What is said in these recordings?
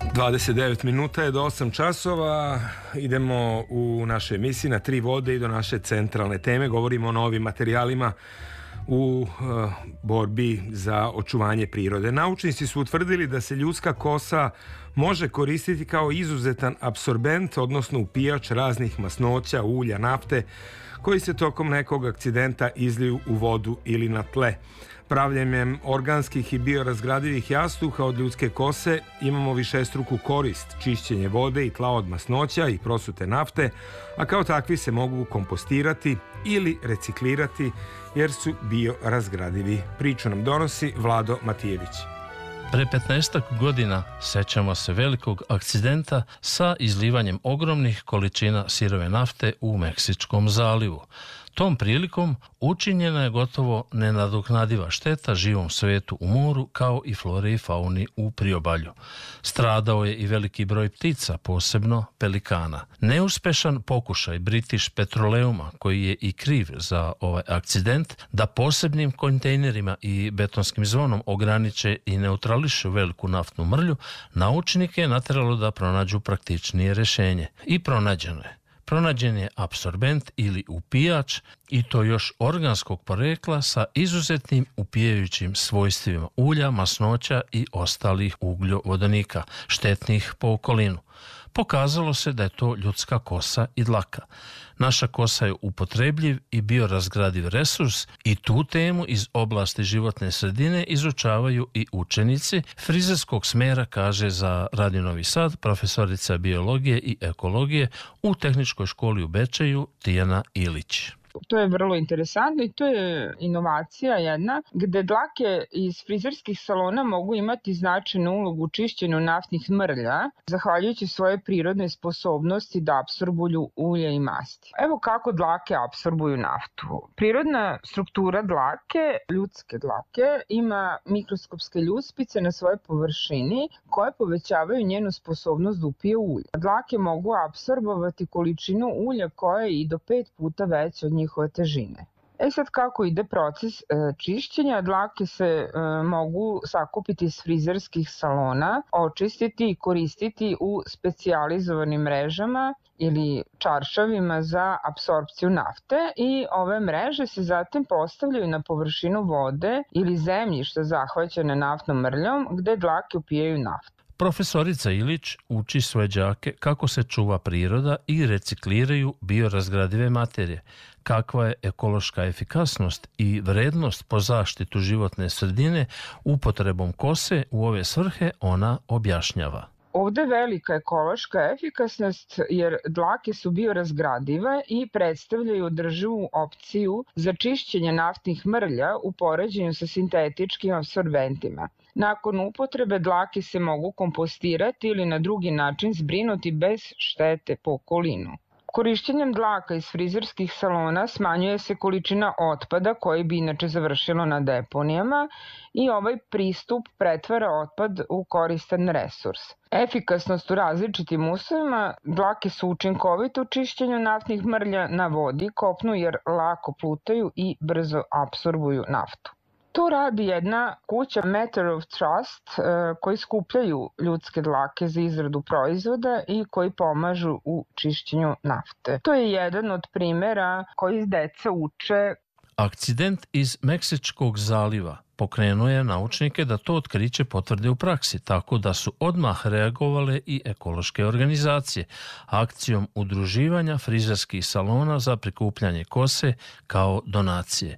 29 minuta je do 8 časova. Idemo u naše emisije na tri vode i do naše centralne teme. Govorimo o novim materijalima u borbi za očuvanje prirode. Naučnici su utvrdili da se ljudska kosa može koristiti kao izuzetan apsorbent, odnosno upijač raznih masnoća, ulja, nafte, koji se tokom nekog akcidenta izliju u vodu ili na tle. Pravljenjem organskih i biorazgradivih jastuka od ljudske kose imamo višestruku korist, čišćenje vode i tla od masnoća i prosute nafte, a kao takvi se mogu kompostirati ili reciklirati jer su biorazgradivi. Priču nam donosi Vlado Matijević. Pre 15 godina sećamo se velikog akcidenta sa izlivanjem ogromnih količina sirove nafte u Meksičkom zalivu. Tom prilikom učinjena je gotovo nenadoknadiva šteta živom svetu u moru kao i flori i fauni u priobalju. Stradao je i veliki broj ptica, posebno pelikana. Neuspešan pokušaj British Petroleuma, koji je i kriv za ovaj akcident, da posebnim kontejnerima i betonskim zvonom ograniče i neutrališu veliku naftnu mrlju, naučnike je nateralo da pronađu praktičnije rešenje. I pronađeno je. Pronađen je apsorbent ili upijač i to još organskog porekla sa izuzetnim upijajućim svojstvima ulja, masnoća i ostalih ugljovodonika, štetnih po okolinu. Pokazalo se da je to ljudska kosa i dlaka. Naša kosa je upotrebljiv i biorazgradiv resurs i tu temu iz oblasti životne sredine izučavaju i učenici frizerskog smera, kaže za Radio Novi Sad profesorica biologije i ekologije u Tehničkoj školi u Bečeju Tijana Ilić. To je vrlo interesantno i to je inovacija jedna gde dlake iz frizerskih salona mogu imati značajnu ulogu u čišćenju naftnih mrlja zahvaljujući svoje prirodne sposobnosti da apsorbuju ulje i masti. Evo kako dlake apsorbuju naftu. Prirodna struktura dlake, ljudske dlake, ima mikroskopske ljuspice na svojoj površini koje povećavaju njenu sposobnost da upije ulje. Dlake mogu apsorbovati količinu ulja koja je i do 5 puta veća od njihove težine. Sad kako ide proces čišćenja, dlake se mogu sakupiti iz frizerskih salona, očistiti i koristiti u specijalizovanim mrežama ili čaršavima za apsorpciju nafte i ove mreže se zatim postavljaju na površinu vode ili zemljišta zahvaćene naftnom mrljom gde dlake upijaju naftu. Profesorica Ilić uči svoje đake kako se čuva priroda i recikliraju biorazgradive materije, kakva je ekološka efikasnost i vrednost po zaštitu životne sredine upotrebom kose u ove svrhe ona objašnjava. Ovde je velika ekološka efikasnost jer dlake su biorazgradive i predstavljaju održivu opciju za čišćenje naftnih mrlja u poređenju sa sintetičkim apsorbentima. Nakon upotrebe dlake se mogu kompostirati ili na drugi način zbrinuti bez štete po okolinu. Korišćenjem dlaka iz frizerskih salona smanjuje se količina otpada koji bi inače završilo na deponijama i ovaj pristup pretvara otpad u koristan resurs. Efikasnost u različitim uslovima, dlake su učinkovite u čišćenju naftnih mrlja na vodi, kopnu jer lako plutaju i brzo apsorbuju naftu. To radi jedna kuća Matter of Trust koji skupljaju ljudske dlake za izradu proizvoda i koji pomažu u čišćenju nafte. To je jedan od primera koji deca uče. Akcident iz Meksičkog zaliva pokrenuo je naučnike da to otkriće potvrde u praksi, tako da su odmah reagovale i ekološke organizacije akcijom udruživanja frizerskih salona za prikupljanje kose kao donacije.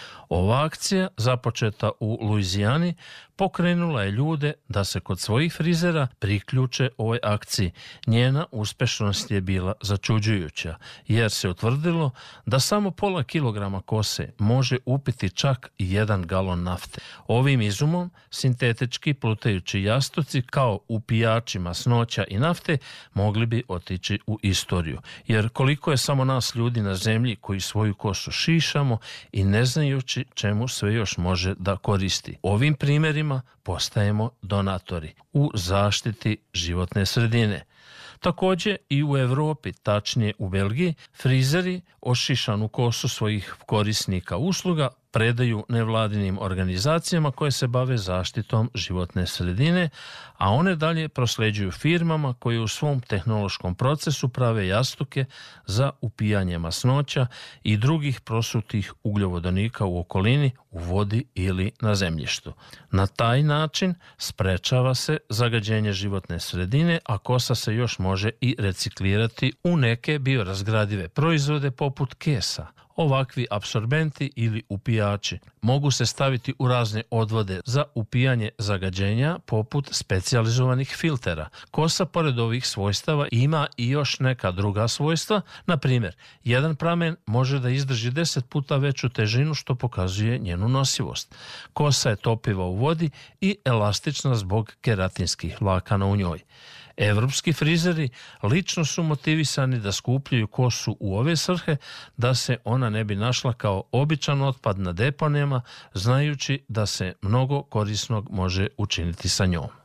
Ova akcija, započeta u Luizijani, pokrenula je ljude da se kod svojih frizera priključe ovoj akciji. Njena uspešnost je bila začuđujuća, jer se utvrdilo da samo pola kilograma kose može upiti čak 1 galon nafte. Ovim izumom sintetički plutajući jastuci kao upijači masnoća i nafte mogli bi otići u istoriju. Jer koliko je samo nas ljudi na zemlji koji svoju kosu šišamo i ne znajući čemu sve još može da koristi. Ovim primjerima postajemo donatori u zaštiti životne sredine. Također i u Evropi, tačnije u Belgiji, frizeri ošišanu kosu svojih korisnika usluga predaju nevladinim organizacijama koje se bave zaštitom životne sredine, a one dalje prosljeđuju firmama koje u svom tehnološkom procesu prave jastuke za upijanje masnoća i drugih prosutih ugljovodonika u okolini, u vodi ili na zemljištu. Na taj način sprečava se zagađenje životne sredine, a kosa se još može i reciklirati u neke biorazgradive proizvode poput kesa. Ovakvi apsorbenti ili upijači mogu se staviti u razne odvode za upijanje zagađenja poput specijalizovanih filtera. Kosa pored ovih svojstava ima i još neka druga svojstva. Na primjer, jedan pramen može da izdrži 10 puta veću težinu što pokazuje njenu nosivost. Kosa je topiva u vodi i elastična zbog keratinskih vlakana u njoj. Evropski frizeri lično su motivisani da skupljaju kosu u ove svrhe, da se ona ne bi našla kao običan otpad na deponijama, znajući da se mnogo korisnog može učiniti sa njom.